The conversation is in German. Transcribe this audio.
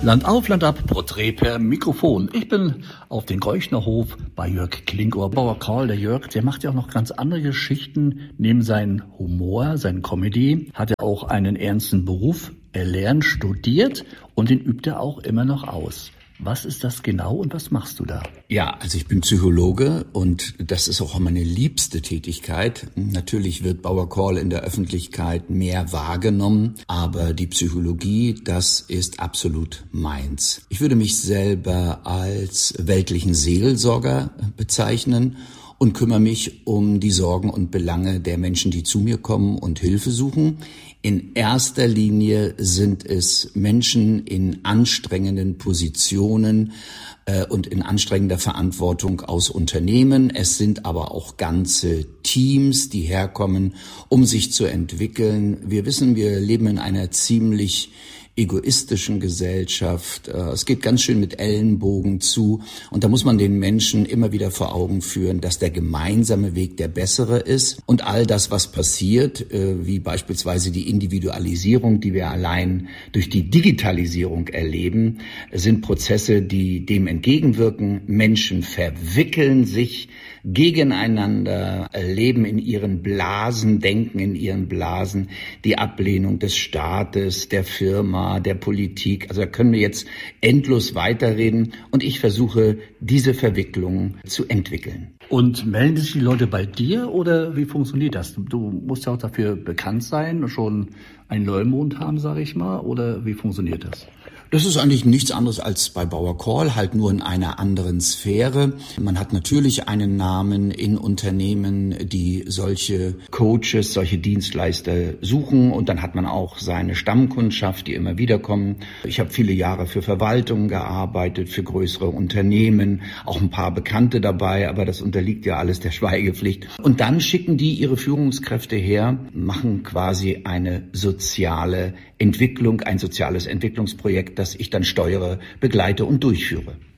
Land auf, Land ab, Porträt per Mikrofon. Ich bin auf den Geuchnerhof bei Jörg Klinkohr. Bauer Karl, der Jörg, der macht ja auch noch ganz andere Geschichten. Neben seinem Humor, seinen Comedy, hat er auch einen ernsten Beruf erlernt, studiert und den übt er auch immer noch aus. Was ist das genau und was machst du da? Ja, also ich bin Psychologe und das ist auch meine liebste Tätigkeit. Natürlich wird Bauer Karl in der Öffentlichkeit mehr wahrgenommen, aber die Psychologie, das ist absolut meins. Ich würde mich selber als weltlichen Seelsorger bezeichnen und kümmere mich um die Sorgen und Belange der Menschen, die zu mir kommen und Hilfe suchen. In erster Linie sind es Menschen in anstrengenden Positionen und in anstrengender Verantwortung aus Unternehmen. Es sind aber auch ganze Teams, die herkommen, um sich zu entwickeln. Wir wissen, wir leben in einer ziemlich egoistischen Gesellschaft. Es geht ganz schön mit Ellenbogen zu. Und da muss man den Menschen immer wieder vor Augen führen, dass der gemeinsame Weg der bessere ist. Und all das, was passiert, wie beispielsweise die Individualisierung, die wir allein durch die Digitalisierung erleben, sind Prozesse, die dem entgegenwirken. Menschen verwickeln sich gegeneinander, leben in ihren Blasen, denken in ihren Blasen, die Ablehnung des Staates, der Firma, der Politik. Also da können wir jetzt endlos weiterreden und ich versuche, diese Verwicklung zu entwickeln. Und melden sich die Leute bei dir oder wie funktioniert das? Du musst ja auch dafür bekannt sein, schon einen Leumund haben, sage ich mal, oder wie funktioniert das? Das ist eigentlich nichts anderes als bei Bauer Karl, halt nur in einer anderen Sphäre. Man hat natürlich einen Namen in Unternehmen, die solche Coaches, solche Dienstleister suchen. Und dann hat man auch seine Stammkundschaft, die immer wieder kommen. Ich habe viele Jahre für Verwaltungen gearbeitet, für größere Unternehmen, auch ein paar Bekannte dabei, aber das unterliegt ja alles der Schweigepflicht. Und dann schicken die ihre Führungskräfte her, machen quasi eine soziale Entwicklung, ein soziales Entwicklungsprojekt, das ich dann steuere, begleite und durchführe.